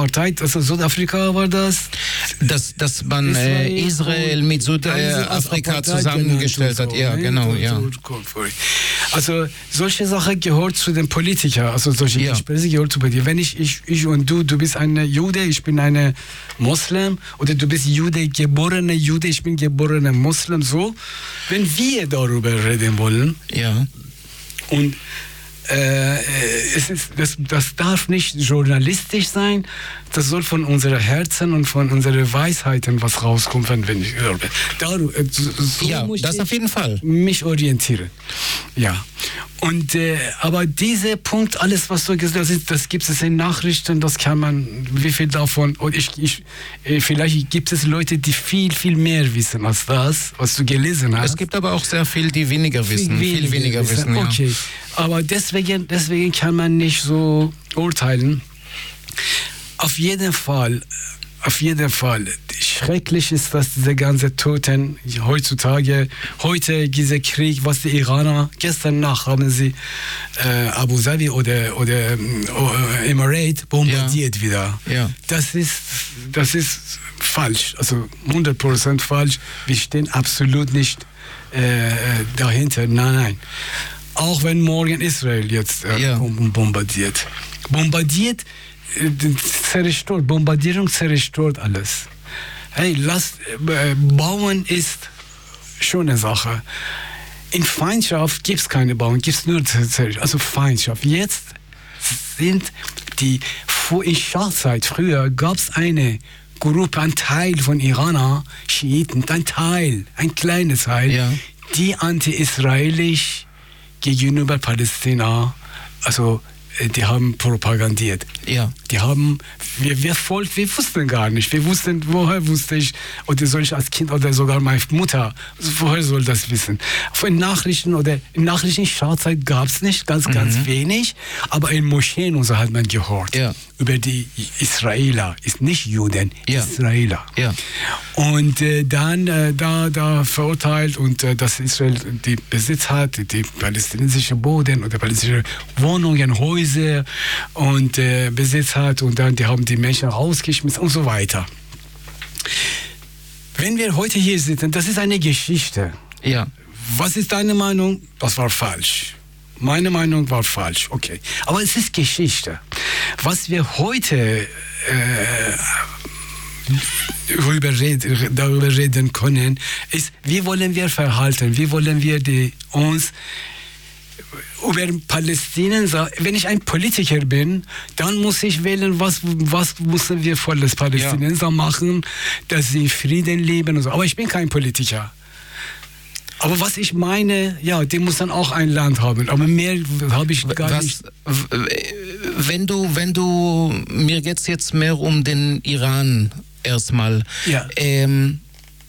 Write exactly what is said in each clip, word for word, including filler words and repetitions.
Apartheid, also Südafrika war das? Dass, dass man Israel, äh, Israel mit Südafrika zusammengestellt hat. So, ja, ne? genau, ja. Also solche Sachen gehört zu den Politikern, also solche ja. Gespräche gehört zu dir. Wenn ich, ich, ich und du, du bist eine Jude, ich bin eine Muslim, oder du bist Jude, geborene Jude, ich bin geborener Muslim, so. Wenn wir darüber reden wollen, ja. und Äh, es ist, das, das darf nicht journalistisch sein, das soll von unseren Herzen und von unseren Weisheiten was rauskommen, wenn ich höre. So ja, das auf jeden Fall. Mich orientieren. Ja. Und, äh, aber dieser Punkt, alles was du gesagt hast, das gibt es in Nachrichten, das kann man, wie viel davon, und ich, ich, vielleicht gibt es Leute, die viel, viel mehr wissen als das, was du gelesen hast. Es gibt aber auch sehr viel, die weniger wissen, viel, viel weniger wissen. wissen ja. Okay, aber deswegen, deswegen kann man nicht so urteilen. Auf jeden Fall, auf jeden Fall, schrecklich ist, dass diese ganze Toten heutzutage, heute dieser Krieg, was die Iraner, gestern Nacht haben sie äh, Abu Dhabi oder, oder äh, Emirate bombardiert ja. wieder. Ja. Das ist, das ist falsch, also hundert Prozent falsch. Wir stehen absolut nicht äh, dahinter, nein, nein. Auch wenn morgen Israel jetzt äh, ja. bombardiert. Bombardiert, äh, zerstört, Bombardierung zerstört alles. Hey, lass, äh, bauen ist schon eine Sache. In Feindschaft gibt es keine Bauen, gibt es nur Zerstörung, also Feindschaft. Jetzt sind die, in Schahzeit früher gab es eine Gruppe, ein Teil von Iraner, Schiiten, ein Teil, ein kleiner Teil, ja. die anti-israelisch gegenüber Palästina, also die haben propagandiert. Ja. Die haben, wir, wir Volk, wir wussten gar nicht. Wir wussten, woher wusste ich, oder soll ich als Kind oder sogar meine Mutter, woher soll das wissen? In Nachrichten oder in Nachrichten Schauzeit gab es nicht, ganz, mhm. ganz wenig, aber in Moscheen und so hat man gehört. Ja. Über die Israeler, ist nicht Juden, ja. Israeler. Ja. Und äh, dann äh, da, da verurteilt und äh, dass Israel die Besitz hat, die palästinensische Boden oder palästinensische Wohnungen, Häuser und äh, Besitz hat und dann die haben die Menschen rausgeschmissen und so weiter. Wenn wir heute hier sitzen, das ist eine Geschichte. Ja. Was ist deine Meinung? Das war falsch. Meine Meinung war falsch, okay. Aber es ist Geschichte. Was wir heute äh, darüber, reden, darüber reden können, ist, wie wollen wir verhalten, wie wollen wir die, uns über Palästina sagen. Wenn ich ein Politiker bin, dann muss ich wählen, was, was müssen wir für das Palästinenser ja. machen, dass sie Frieden leben und so. Aber ich bin kein Politiker. Aber was ich meine, ja, die muss dann auch ein Land haben. Aber mehr habe ich gar was, nicht. Wenn du, wenn du, mir geht es jetzt mehr um den Iran erstmal. Ja. Ähm,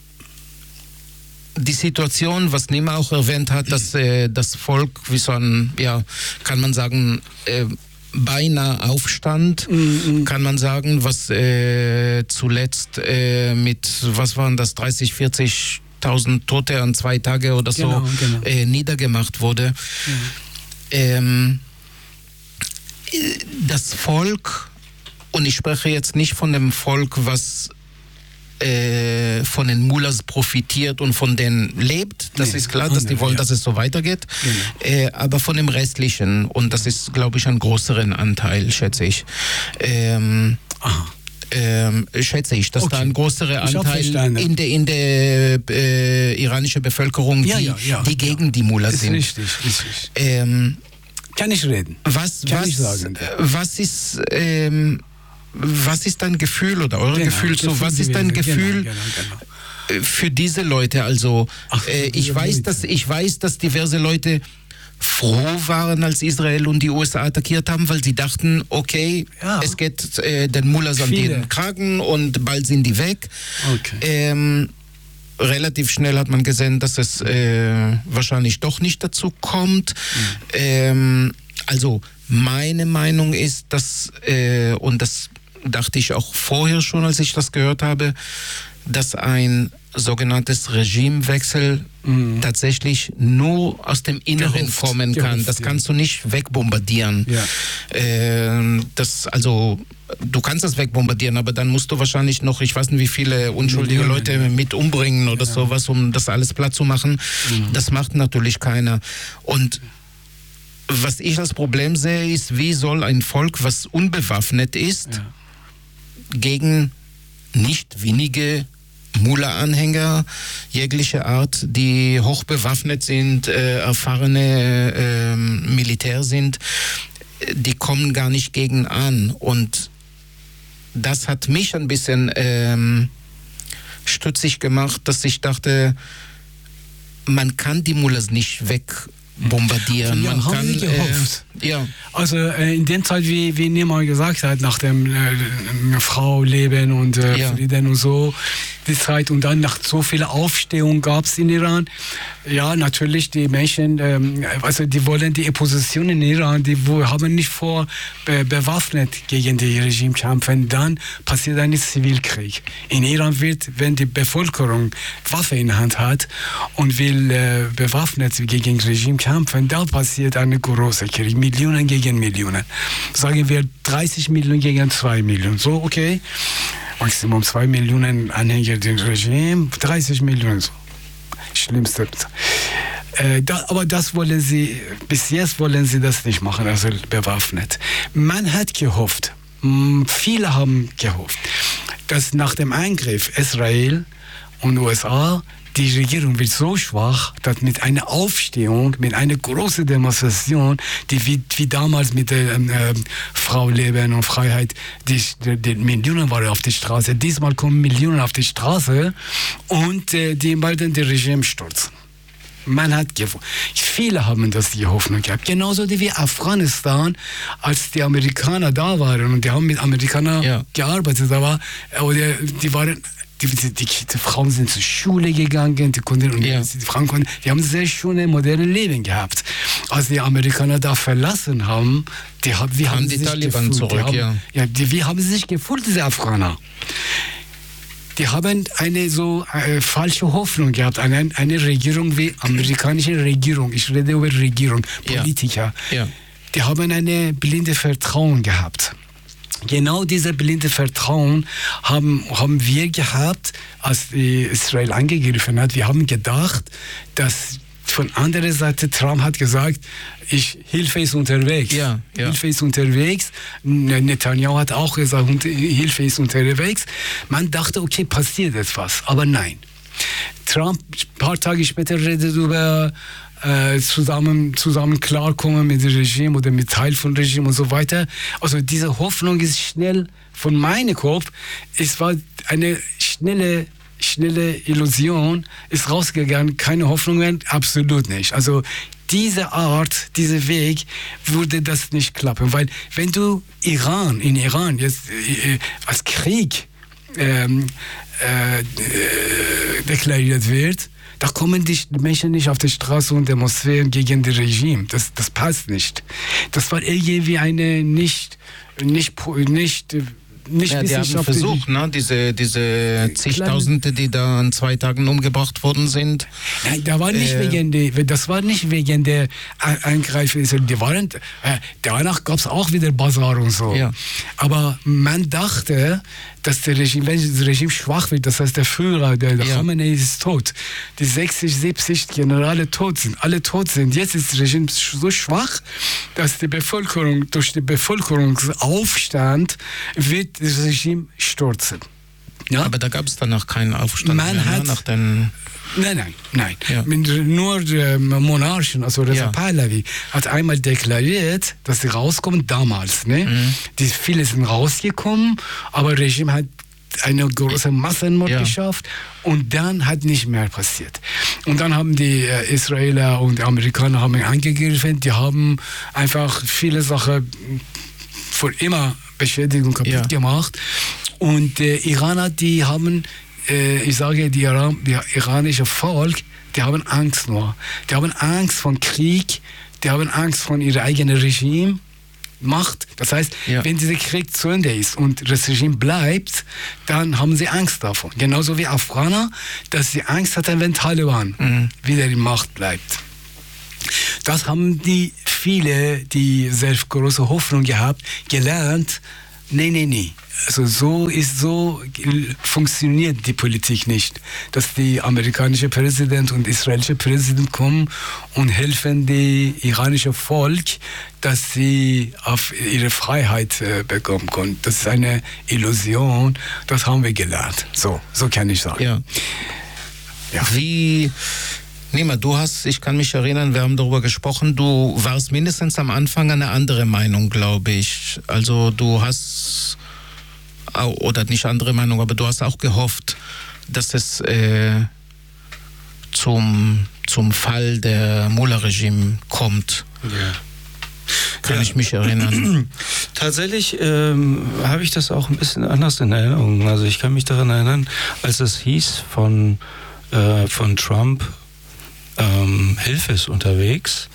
die Situation, was Nima auch erwähnt hat, dass äh, das Volk, wie so ein, ja, kann man sagen, äh, beinahe Aufstand, mhm. kann man sagen, was äh, zuletzt äh, mit, was waren das, dreißig, vierzig tausend Tote an zwei Tage oder so genau, genau. Äh, niedergemacht wurde. Ja. Ähm, das Volk, und ich spreche jetzt nicht von dem Volk, was äh, von den Mullahs profitiert und von denen lebt, das nee, ist klar, dass die wollen, ja. dass es so weitergeht, genau. äh, aber von dem Restlichen, und das ist, glaube ich, ein größeren Anteil, schätze ich. Ähm, Aha. Ähm, schätze ich, dass okay. da ein größerer Anteil in der, in der äh, iranischen Bevölkerung, die, ja, ja, ja, die gegen ja. die Mullah sind. Richtig, richtig. Ähm, Kann ich reden? Was, Kann was, ich sagen. Was ist, ähm, was ist dein Gefühl oder eure genau, Gefühl so? Was ist dein Gefühl genau, genau, genau. für diese Leute? Also, Ach, äh, ich weiß, Leute. dass ich weiß, dass diverse Leute froh waren, als Israel und die U S A attackiert haben, weil sie dachten, okay, ja. es geht äh, den Mullahs an den Kragen und bald sind die weg. Okay. Ähm, relativ schnell hat man gesehen, dass es äh, wahrscheinlich doch nicht dazu kommt. Mhm. Ähm, also meine Meinung ist, dass, äh, und das dachte ich auch vorher schon, als ich das gehört habe, dass ein sogenanntes Regimewechsel mhm. tatsächlich nur aus dem Inneren gehofft, kommen kann. Gehofft, das kannst ja. du nicht wegbombardieren. Ja. Äh, das, also, du kannst das wegbombardieren, aber dann musst du wahrscheinlich noch, ich weiß nicht, wie viele unschuldige Millionen, Leute ja. mit umbringen oder ja. sowas, um das alles platt zu machen. Mhm. Das macht natürlich keiner. Und was ich als Problem sehe, ist, wie soll ein Volk, was unbewaffnet ist, ja. gegen nicht wenige Mullah-Anhänger jeglicher Art, die hochbewaffnet sind, äh, erfahrene äh, Militär sind, die kommen gar nicht gegen an. Und das hat mich ein bisschen ähm, stutzig gemacht, dass ich dachte, man kann die Mullahs nicht wegbombardieren. Ja, man haben kann wir gehofft. Äh, ja. Also äh, in der Zeit, wie, wie Niemann gesagt hat, nach dem äh, Frau leben und äh, ja. Frieden und so, die Zeit und dann nach so viel Aufstehung gab es in Iran. Ja, natürlich die Menschen, ähm, also die wollen die Opposition in Iran, die wo, haben nicht vor be, bewaffnet gegen die Regime kämpfen. Dann passiert ein Zivilkrieg. In Iran wird, wenn die Bevölkerung Waffe in der Hand hat und will äh, bewaffnet gegen Regime kämpfen, dann passiert ein großer Krieg. Millionen gegen Millionen. Sagen wir dreißig Millionen gegen zwei Millionen. So, okay. Maximum zwei Millionen Anhänger des Regimes, dreißig Millionen. So. Schlimmste. Äh, da, aber das wollen sie, bis jetzt wollen sie das nicht machen, also bewaffnet. Man hat gehofft, mh, viele haben gehofft, dass nach dem Eingriff Israel und U S A die Regierung wird so schwach, dass mit einer Aufstehung, mit einer großen Demonstration, die wie, wie damals mit der äh, Frau Leben und Freiheit, die, die, die Millionen waren auf die Straße. Diesmal kommen Millionen auf die Straße und äh, die wollten das Regime stürzen. Man hat gewo- viele haben das die Hoffnung gehabt. Genauso wie Afghanistan, als die Amerikaner da waren und die haben mit Amerikanern ja. gearbeitet, aber oder die waren Die, die, die, die Frauen sind zur Schule gegangen, die konnten, und ja. die Frauen konnten, die haben sehr schöne, moderne Leben gehabt. Als die Amerikaner da verlassen haben, die, wie haben, haben sie die sich Taliban gefühlt? Zurück, die haben, ja. Ja, die, wie haben sie sich gefühlt, diese Afghaner? Die haben eine so äh, falsche Hoffnung gehabt, eine, eine Regierung wie amerikanische Regierung, ich rede über Regierung, Politiker. Ja. Ja. Die haben eine blinde Vertrauen gehabt. Genau dieses blinde Vertrauen haben, haben wir gehabt, als Israel angegriffen hat. Wir haben gedacht, dass von anderer Seite Trump hat gesagt, ich, Hilfe ist unterwegs. Ja, ja. Hilfe ist unterwegs. Netanyahu hat auch gesagt, Hilfe ist unterwegs. Man dachte, okay, passiert etwas. Aber nein. Trump, ein paar Tage später, redet über Äh, zusammen, zusammen klarkommen mit dem Regime oder mit Teil von Regime und so weiter. Also diese Hoffnung ist schnell von meinem Kopf, es war eine schnelle, schnelle Illusion, ist rausgegangen, keine Hoffnung mehr, absolut nicht. Also diese Art, dieser Weg, würde das nicht klappen, weil wenn du Iran, in Iran jetzt äh, als Krieg ähm, äh, äh, deklariert wird, da kommen die Menschen nicht auf die Straße und demonstrieren gegen das Regime. Das, das passt nicht. Das war irgendwie eine nicht, nicht, nicht, nicht ja, die haben versucht, ne? diese, diese zigtausende, die da an zwei Tagen umgebracht worden sind. Nein, da war nicht äh, wegen der, das war nicht wegen der Eingreifen. Die waren, äh, danach gab es auch wieder Bazar und so. Ja. Aber man dachte, dass das Regime, wenn das Regime schwach wird, das heißt der Führer, der, der ja. Khamenei ist tot, die sechzig, siebzig Generale tot sind, alle tot sind. Jetzt ist das Regime so schwach, dass die Bevölkerung, durch den Bevölkerungsaufstand wird das Regime stürzen. Ja? Aber da gab es danach keinen Aufstand Man mehr, hat, ne? Nach den Nein, nein, nein. Ja. Nur der Monarchen, also Reza ja. Pahlavi, hat einmal deklariert, dass sie rauskommen damals. Ne? Mhm. Die, viele sind rausgekommen, aber das Regime hat eine große Massenmord ja. geschafft und dann hat nicht mehr passiert. Und dann haben die äh, Israeler und die Amerikaner haben angegriffen, die haben einfach viele Sachen für immer beschädigt und kaputt ja. gemacht. Und die äh, Iraner, die haben ich sage, die, Iran, die iranische Volk, die haben Angst nur. Die haben Angst vor Krieg, die haben Angst vor ihrem eigenen Regime Macht. Das heißt, ja. wenn dieser Krieg zu Ende ist und das Regime bleibt, dann haben sie Angst davon. Genauso wie Afghaner, dass sie Angst hatten, wenn Taliban mhm. wieder in Macht bleibt. Das haben die viele, die sehr große Hoffnung gehabt, gelernt. Nee, nee, nee. Also so ist so funktioniert die Politik nicht, dass die amerikanische Präsident und israelische Präsident kommen und helfen die iranische Volk, dass sie auf ihre Freiheit äh, bekommen können. Das ist eine Illusion. Das haben wir gelernt. So, so kann ich sagen. Ja. Ja. Wie Nima, du hast, ich kann mich erinnern, wir haben darüber gesprochen, du warst mindestens am Anfang eine andere Meinung, glaube ich. Also du hast, oder nicht andere Meinung, aber du hast auch gehofft, dass es äh, zum, zum Fall der Mullah-Regime kommt. Ja. Kann ja. ich mich erinnern. Tatsächlich ähm, habe ich das auch ein bisschen anders in Erinnerung. Also ich kann mich daran erinnern, als es hieß von, äh, von Trump, Ähm, Hilfe ist unterwegs,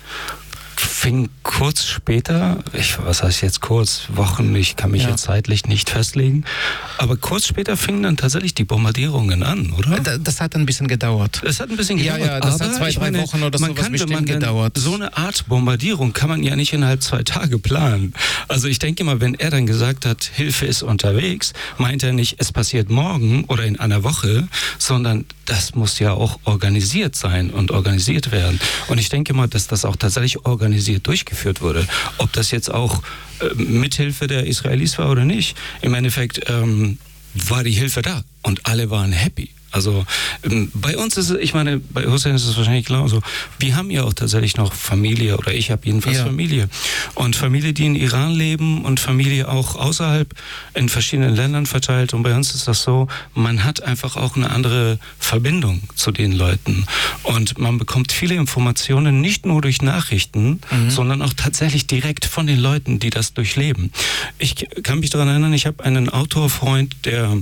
fing kurz später, ich, was heißt jetzt kurz, Wochen, ich kann mich ja. jetzt zeitlich nicht festlegen, aber kurz später fingen dann tatsächlich die Bombardierungen an, oder? Das, das hat ein bisschen gedauert. Das hat ein bisschen gedauert. Ja, ja, das aber hat zwei, drei meine, Wochen oder man sowas kann, bestimmt man gedauert. So eine Art Bombardierung kann man ja nicht innerhalb zwei Tage planen. Also ich denke mal, wenn er dann gesagt hat, Hilfe ist unterwegs, meint er nicht, es passiert morgen oder in einer Woche, sondern das muss ja auch organisiert sein und organisiert werden. Und ich denke mal, dass das auch tatsächlich organisiert durchgeführt wurde. Ob das jetzt auch äh, mithilfe der Israelis war oder nicht, im Endeffekt ähm, war die Hilfe da und alle waren happy. Also ähm, bei uns ist es, ich meine, bei Hussein ist es wahrscheinlich genauso. Wir haben ja auch tatsächlich noch Familie, oder ich habe jedenfalls ja. Familie. Und Familie, die in Iran leben und Familie auch außerhalb in verschiedenen Ländern verteilt. Und bei uns ist das so, man hat einfach auch eine andere Verbindung zu den Leuten. Und man bekommt viele Informationen, nicht nur durch Nachrichten, mhm. sondern auch tatsächlich direkt von den Leuten, die das durchleben. Ich kann mich daran erinnern, ich habe einen Autorfreund, der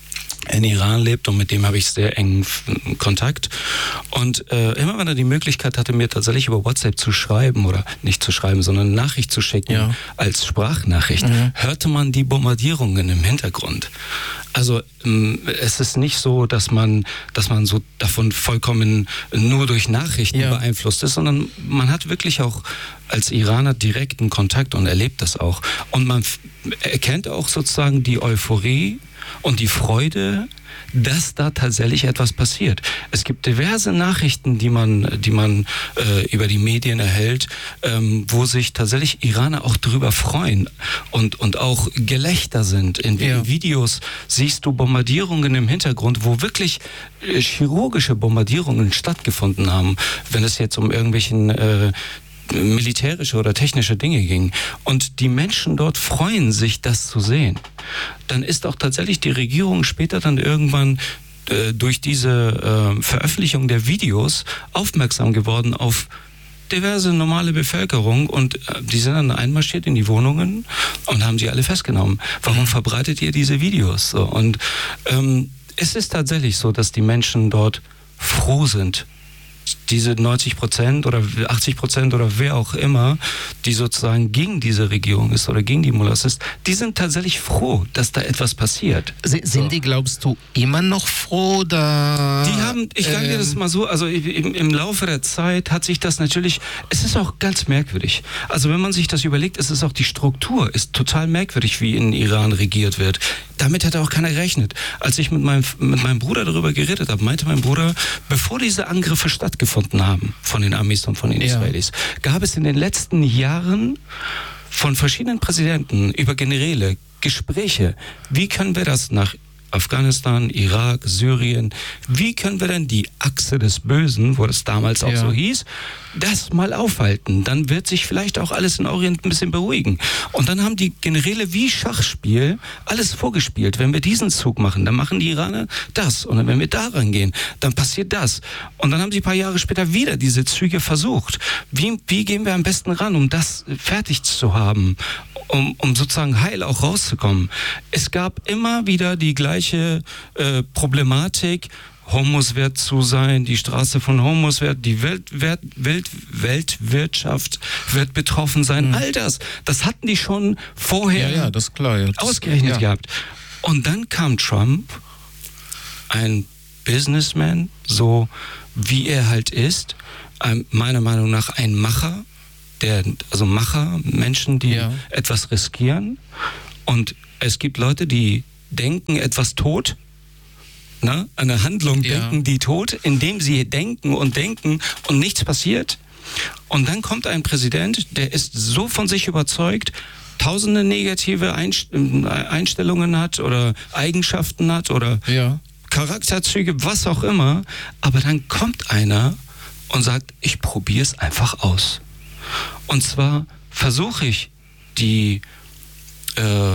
in Iran lebt und mit dem habe ich sehr engen Kontakt. Und äh, immer wenn er die Möglichkeit hatte, mir tatsächlich über WhatsApp zu schreiben, oder nicht zu schreiben, sondern eine Nachricht zu schicken, ja. als Sprachnachricht, mhm. hörte man die Bombardierungen im Hintergrund. Also ähm, es ist nicht so, dass man, dass man so davon vollkommen nur durch Nachrichten ja. beeinflusst ist, sondern man hat wirklich auch als Iraner direkten Kontakt und erlebt das auch. Und man f- erkennt auch sozusagen die Euphorie und die Freude, dass da tatsächlich etwas passiert. Es gibt diverse Nachrichten, die man, die man äh, über die Medien erhält, ähm, wo sich tatsächlich Iraner auch drüber freuen und, und auch Gelächter sind. In ja. Videos siehst du Bombardierungen im Hintergrund, wo wirklich äh, chirurgische Bombardierungen stattgefunden haben, wenn es jetzt um irgendwelchen äh, militärische oder technische Dinge ging. Und die Menschen dort freuen sich, das zu sehen. Dann ist auch tatsächlich die Regierung später dann irgendwann äh, durch diese äh, Veröffentlichung der Videos aufmerksam geworden auf diverse normale Bevölkerung und äh, die sind dann einmarschiert in die Wohnungen und haben sie alle festgenommen. Warum verbreitet ihr diese Videos? So, und ähm, es ist tatsächlich so, dass die Menschen dort froh sind, diese neunzig Prozent oder achtzig Prozent oder wer auch immer, die sozusagen gegen diese Regierung ist oder gegen die Mullahs ist, die sind tatsächlich froh, dass da etwas passiert. Sind so. Die, glaubst du, immer noch froh? Oder, die haben, ich sage dir das mal so, also im, im Laufe der Zeit hat sich das natürlich, es ist auch ganz merkwürdig. Also wenn man sich das überlegt, es ist auch die Struktur, ist total merkwürdig, wie in Iran regiert wird. Damit hat auch keiner gerechnet. Als ich mit meinem, mit meinem Bruder darüber geredet habe, meinte mein Bruder, bevor diese Angriffe stattgefunden haben von den Amis und von den Israelis, ja. gab es in den letzten Jahren von verschiedenen Präsidenten über Generäle Gespräche. Wie können wir das nach Afghanistan, Irak, Syrien, wie können wir denn die Achse des Bösen, wo das damals auch ja. so hieß, das mal aufhalten? Dann wird sich vielleicht auch alles in Orient ein bisschen beruhigen. Und dann haben die Generäle wie Schachspiel alles vorgespielt. Wenn wir diesen Zug machen, dann machen die Iraner das. Und wenn wir da rangehen, dann passiert das. Und dann haben sie ein paar Jahre später wieder diese Züge versucht. Wie, wie gehen wir am besten ran, um das fertig zu haben? Um, um sozusagen heil auch rauszukommen. Es gab immer wieder die gleiche äh, Problematik. Hummus wird zu sein, die Straße von Hummus wird, die Welt, Welt, Welt, Weltwirtschaft wird betroffen sein. Mhm. All das, das hatten die schon vorher ja, ja, das ist klar, ja. das, ausgerechnet ja. gehabt. Und dann kam Trump, ein Businessman, so wie er halt ist, ein, meiner Meinung nach ein Macher, der, also Macher, Menschen, die ja. etwas riskieren. Und es gibt Leute, die denken etwas tot, ne? Eine Handlung ja. denken die tot, indem sie denken und denken und nichts passiert. Und dann kommt ein Präsident, der ist so von sich überzeugt, tausende negative Einstellungen hat oder Eigenschaften hat oder ja. Charakterzüge, was auch immer. Aber dann kommt einer und sagt, ich probiere es einfach aus. Und zwar versuche ich die, äh,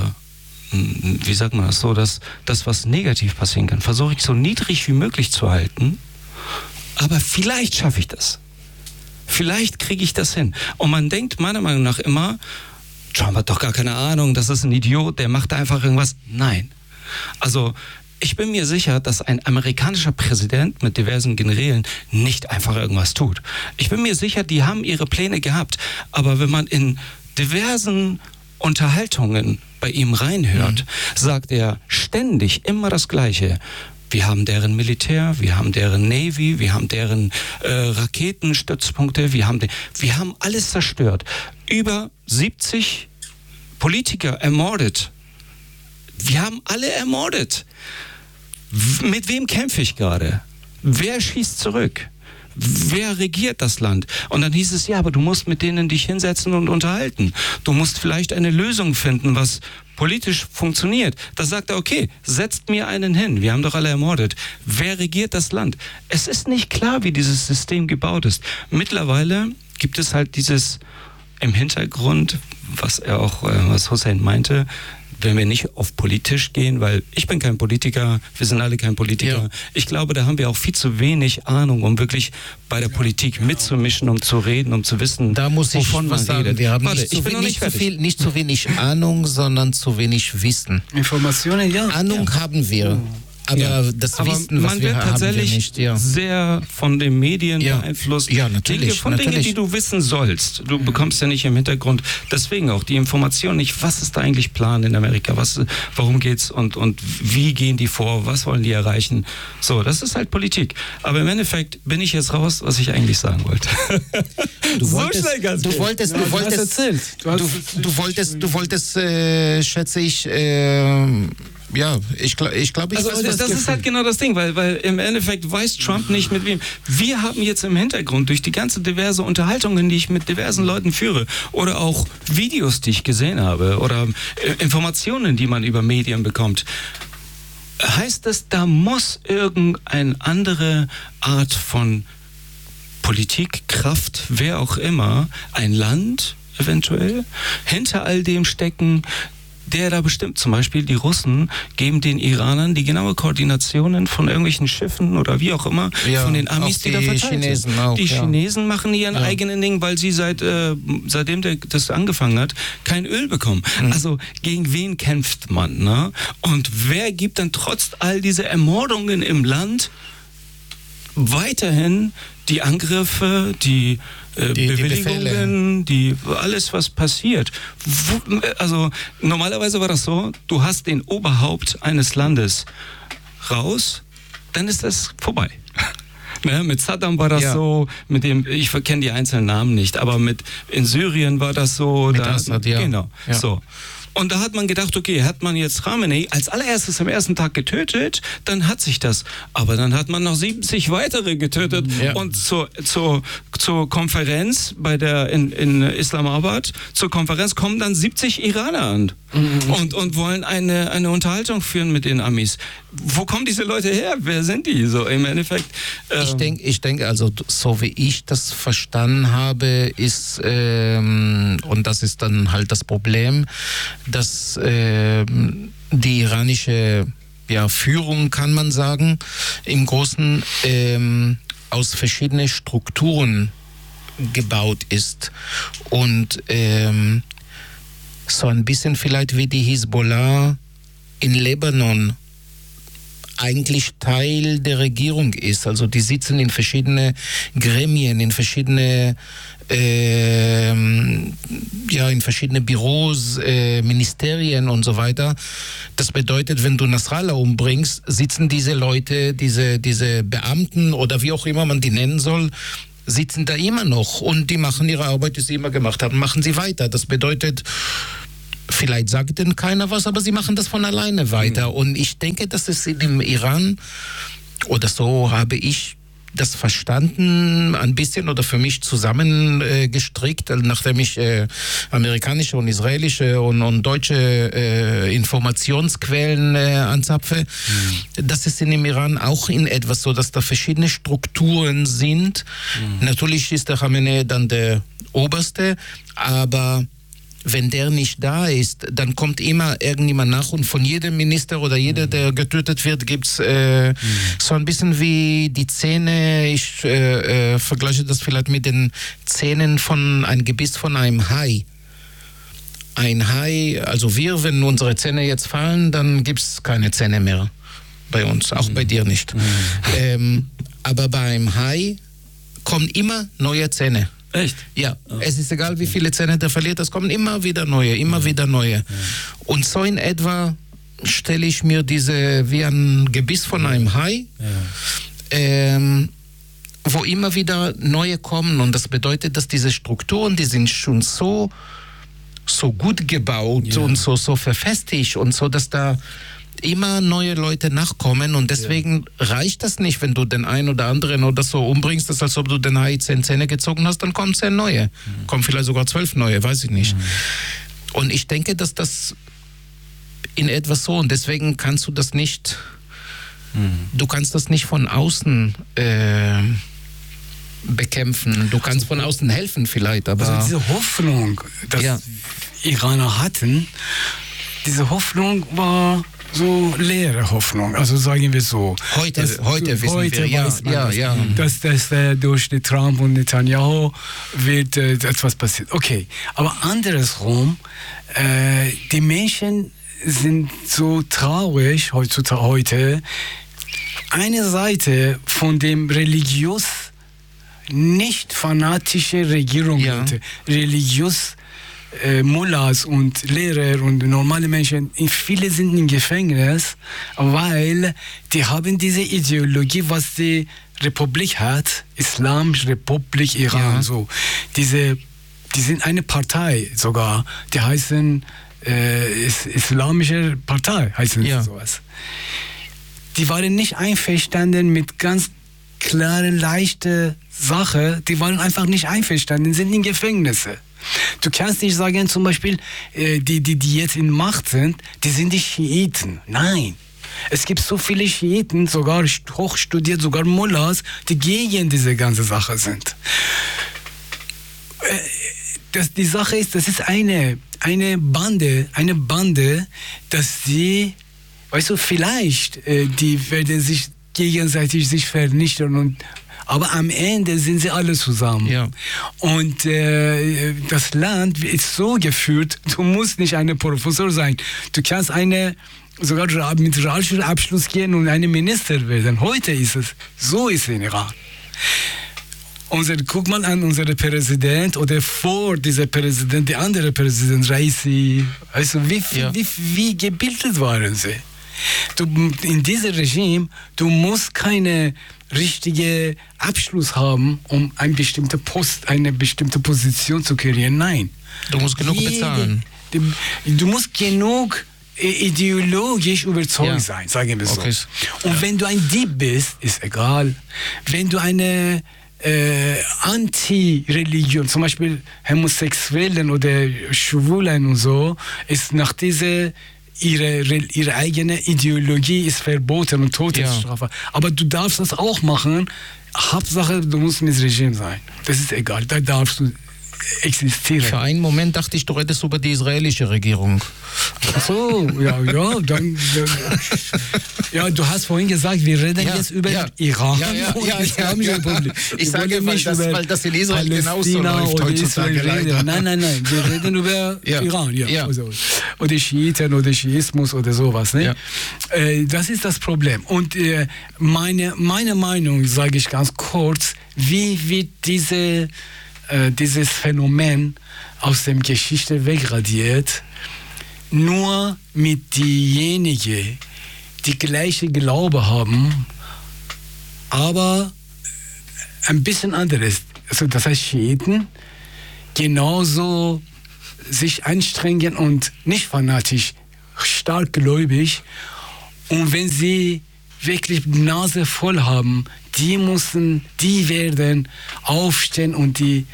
wie sagt man das so, dass das, was negativ passieren kann, versuche ich so niedrig wie möglich zu halten, aber vielleicht schaffe ich das. Vielleicht kriege ich das hin. Und man denkt meiner Meinung nach immer, Trump hat doch gar keine Ahnung, das ist ein Idiot, der macht einfach irgendwas. Nein. Also ich bin mir sicher, dass ein amerikanischer Präsident mit diversen Generälen nicht einfach irgendwas tut. Ich bin mir sicher, die haben ihre Pläne gehabt. Aber wenn man in diversen Unterhaltungen bei ihm reinhört, mhm. sagt er ständig immer das Gleiche. Wir haben deren Militär, wir haben deren Navy, wir haben deren äh, Raketenstützpunkte, wir haben, de- wir haben alles zerstört. Über siebzig Politiker ermordet. Wir haben alle ermordet. W- mit wem kämpfe ich gerade? Wer schießt zurück? Wer regiert das Land? Und dann hieß es, ja, aber du musst mit denen dich hinsetzen und unterhalten. Du musst vielleicht eine Lösung finden, was politisch funktioniert. Da sagt er, okay, setzt mir einen hin. Wir haben doch alle ermordet. Wer regiert das Land? Es ist nicht klar, wie dieses System gebaut ist. Mittlerweile gibt es halt dieses im Hintergrund, was er auch, was Hussein meinte, wenn wir nicht auf politisch gehen, weil ich bin kein Politiker, wir sind alle kein Politiker. Ja. Ich glaube, da haben wir auch viel zu wenig Ahnung, um wirklich bei der Politik mitzumischen, um zu reden, um zu wissen, da muss ich wovon was man sagen. redet. Wir haben Warte, nicht, ich zu, bin noch nicht, nicht zu viel, nicht zu wenig Ahnung, sondern zu wenig Wissen. Informationen, ja. Ahnung ja. haben wir. Aber ja. das Aber Wissen, was man wir wird haben, tatsächlich wir nicht. Ja. sehr von den Medien ja. beeinflusst. Ja, natürlich. Dinge, von natürlich. Dingen, die du wissen sollst. Du bekommst ja nicht im Hintergrund. Deswegen auch die Information nicht, was ist da eigentlich Plan in Amerika? Was, warum geht's und, und wie gehen die vor? Was wollen die erreichen? So, das ist halt Politik. Aber im Endeffekt bin ich jetzt raus, was ich eigentlich sagen wollte. Du wolltest, so schnell ganz du wolltest, du wolltest, du, du, du wolltest, du wolltest, äh, schätze ich, äh, ja, ich glaube, ich, glaub, ich also, weiß, das, das ist halt genau das Ding, weil, weil im Endeffekt weiß Trump nicht mit wem. Wir haben jetzt im Hintergrund durch die ganze diverse Unterhaltungen, die ich mit diversen Leuten führe oder auch Videos, die ich gesehen habe oder äh, Informationen, die man über Medien bekommt, heißt das, da muss irgendeine andere Art von Politik, Kraft, wer auch immer, ein Land eventuell hinter all dem stecken, der da bestimmt, zum Beispiel die Russen geben den Iranern die genaue Koordinationen von irgendwelchen Schiffen oder wie auch immer, ja, von den Amis, die, die da verteilt Chinesen sind. auch, die ja. Chinesen machen ihren ja. eigenen Ding, weil sie seit äh, seitdem der, das angefangen hat, kein Öl bekommen. Mhm. Also gegen wen kämpft man? Ne? Und wer gibt dann trotz all dieser Ermordungen im Land weiterhin die Angriffe, die äh, die, Bewilligungen, die, die alles, was passiert. Wo, also normalerweise war das so, du hast den Oberhaupt eines Landes raus, dann ist das vorbei. Ne, mit Saddam war das ja. so, mit dem, ich kenne die einzelnen Namen nicht, aber mit in Syrien war das so. Mit da, Assad, ja. Genau, ja. so. Und da hat man gedacht, okay, hat man jetzt Khamenei als allererstes am ersten Tag getötet, dann hat sich das. Aber dann hat man noch siebzig weitere getötet. Ja. Und zur, zur, zur Konferenz bei der in, in Islamabad, zur Konferenz kommen dann siebzig Iraner an mhm. und, und wollen eine, eine Unterhaltung führen mit den Amis. Wo kommen diese Leute her? Wer sind die? So im Endeffekt. Ähm ich denke, ich denk, also so wie ich das verstanden habe, ist, ähm, und das ist dann halt das Problem, dass äh, die iranische ja, Führung, kann man sagen, im Großen ähm, aus verschiedenen Strukturen gebaut ist. Und ähm, so ein bisschen vielleicht wie die Hisbollah in Libanon eigentlich Teil der Regierung ist. Also die sitzen in verschiedene Gremien, in verschiedene äh, ja, in verschiedene Büros, äh, Ministerien und so weiter. Das bedeutet, wenn du Nasrallah umbringst, sitzen diese Leute, diese, diese Beamten oder wie auch immer man die nennen soll, sitzen da immer noch und die machen ihre Arbeit, die sie immer gemacht haben, machen sie weiter. Das bedeutet, vielleicht sagt denn keiner was, aber sie machen das von alleine weiter. Mhm. Und ich denke, dass es in dem Iran, oder so habe ich das verstanden, ein bisschen oder für mich zusammengestrickt, äh, nachdem ich äh, amerikanische und israelische und, und deutsche äh, Informationsquellen äh, anzapfe, mhm. dass es in dem Iran auch in etwas so, dass da verschiedene Strukturen sind. Mhm. Natürlich ist der Khamenei dann der Oberste, aber wenn der nicht da ist, dann kommt immer irgendjemand nach und von jedem Minister oder jeder, der getötet wird, gibt es äh, mhm. so ein bisschen wie die Zähne, ich äh, äh, vergleiche das vielleicht mit den Zähnen von einem Gebiss von einem Hai. Ein Hai, also wir, wenn unsere Zähne jetzt fallen, dann gibt es keine Zähne mehr bei uns, auch mhm. bei dir nicht. Mhm. Ähm, aber beim Hai kommen immer neue Zähne. Echt? Ja, oh. Es ist egal, wie viele Zähne der verliert, es kommen immer wieder neue, immer ja. wieder neue. Ja. Und so in etwa stelle ich mir diese, wie ein Gebiss von einem Hai, ja. ähm, wo immer wieder neue kommen. Und das bedeutet, dass diese Strukturen, die sind schon so, so gut gebaut ja. und so, so verfestigt und so, dass da immer neue Leute nachkommen und deswegen ja. reicht das nicht, wenn du den einen oder anderen oder so umbringst, das ist, als ob du den Hai zehn Zähne gezogen hast, dann kommen zehn neue. Mhm. Kommen vielleicht sogar zwölf neue, weiß ich nicht. Mhm. Und ich denke, dass das in etwas so, und deswegen kannst du das nicht, mhm. du kannst das nicht von außen äh, bekämpfen. Du kannst von außen helfen vielleicht, aber... Also diese Hoffnung, dass ja. Iraner hatten, diese Hoffnung war so leere Hoffnung, also sagen wir so. Heute, dass, heute wissen heute wir, ja, weiß man, ja, dass, ja. dass, dass äh, durch die Trump und Netanyahu wird äh, etwas passiert. Okay, aber andersrum, äh, die Menschen sind so traurig heutzutage heute. Eine Seite von dem religiös nicht fanatische Regierung, ja. religiös Äh, Mullahs und Lehrer und normale Menschen, viele sind im Gefängnis, weil die haben diese Ideologie, was die Republik hat, Islamische Republik Iran, ja. so. Diese, die sind eine Partei sogar, die heißen äh, is, Islamische Partei, heißen ja. sowas. Die waren nicht einverstanden mit ganz klare, leichte Sache, die waren einfach nicht einverstanden, sind in Gefängnisse. Du kannst nicht sagen, zum Beispiel, äh, die, die, die jetzt in Macht sind, die sind die Schiiten. Nein. Es gibt so viele Schiiten, sogar hochstudiert, sogar Mullahs, die gegen diese ganze Sache sind. Äh, das, die Sache ist, das ist eine, eine Bande, eine Bande, dass sie, weißt du, vielleicht, äh, die werden sich gegenseitig sich vernichten und aber am Ende sind sie alle zusammen. Ja. Und äh, das Land ist so geführt, du musst nicht ein Professor sein. Du kannst eine, sogar mit Realschulabschluss gehen und eine Minister werden. Heute ist es, so ist es in Iran. Unser, guck mal an unseren Präsident oder vor dieser Präsident, der andere Präsident, Raisi. Also wie, ja. wie, wie gebildet waren sie? Du, in diesem Regime, du musst keine richtige Abschluss haben, um einen bestimmten Post, eine bestimmte Position zu kreieren. Nein. Du musst genug Jede, bezahlen. Du musst genug ideologisch überzeugt ja. sein, sagen wir so. Okay. Und ja. wenn du ein Dieb bist, ist egal. Wenn du eine äh, Anti-Religion, zum Beispiel Homosexuellen oder Schwulen und so, ist nach dieser Ihre, ihre eigene Ideologie ist verboten und Todesstrafe. Ja. Aber du darfst das auch machen. Hauptsache, du musst mit Regime sein. Das ist egal. Da darfst du existieren. Für einen Moment dachte ich, du redest über die israelische Regierung. Ach so, ja, ja, dann, dann, ja, du hast vorhin gesagt, wir reden ja, jetzt über ja. Iran ja, ja, und ja, Islamische ja, Republik. ja. Ich sage, weil das, weil das in Israel genauso läuft heutzutage leider. Nein, nein, nein, wir reden über ja. Iran, ja. ja. Also, oder Schiiten oder Schiismus oder sowas. Ne? Ja. Äh, das ist das Problem. Und äh, meine, meine Meinung, sage ich ganz kurz, wie wird diese, äh, dieses Phänomen aus der Geschichte wegradiert, nur mit denjenigen, die gleiche Glaube haben, aber ein bisschen anderes. Also das heißt Schiiten genauso sich anstrengen und nicht fanatisch, stark gläubig. Und wenn sie wirklich die Nase voll haben, die müssen, die werden aufstehen und die